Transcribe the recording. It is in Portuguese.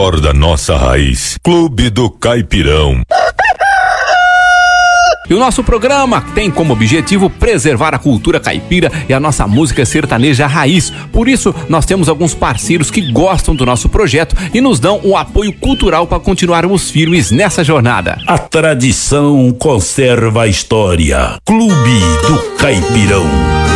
melhor da nossa raiz. Clube do Caipirão. E o nosso programa tem como objetivo preservar a cultura caipira e a nossa música sertaneja raiz. Por isso, nós temos alguns parceiros que gostam do nosso projeto e nos dão um apoio cultural para continuarmos firmes nessa jornada. A tradição conserva a história. Clube do Caipirão.